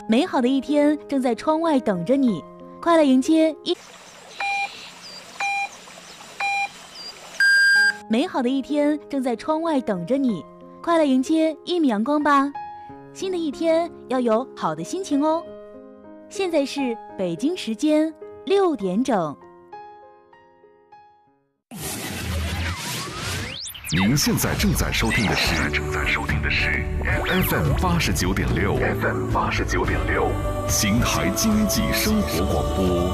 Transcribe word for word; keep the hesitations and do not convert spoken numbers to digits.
美好的一天正在窗外等着你，快来迎接一。美好的一天正在窗外等着你，快来迎接一米阳光吧！新的一天要有好的心情哦。现在是北京时间六点整。 您现在正在收听的是正在收听的是 F M 八十九点六 F M 八十九点六 邢台经济生活广播。